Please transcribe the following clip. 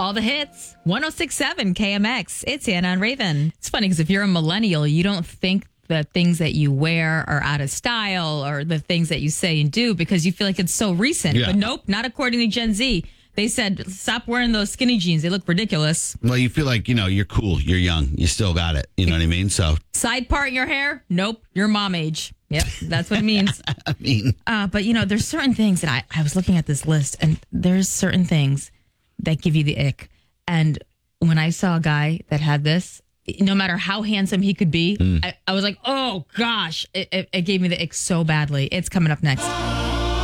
All the hits. 106.7 KMX. It's Anna and Raven. It's funny because if you're a millennial, you don't think the things that you wear are out of style or the things that you say and do because you feel like it's so recent. Yeah. But nope, not according to Gen Z. They said, stop wearing those skinny jeans. They look ridiculous. Well, you feel like, you're cool. You're young. You still got it. You know what I mean? So, Side part in your hair? Nope, you're mom age. Yep, that's what it means. But there's certain things that I was looking at this list, and there's certain things that give you the ick. And when I saw a guy that had this, no matter how handsome he could be, I was like, oh gosh, it gave me the ick so badly. It's coming up next.